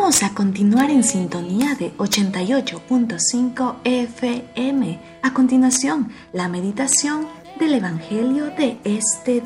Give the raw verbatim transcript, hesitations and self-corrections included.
invitamos a continuar en sintonía de ochenta y ocho punto cinco F M. A continuación, la meditación del Evangelio de este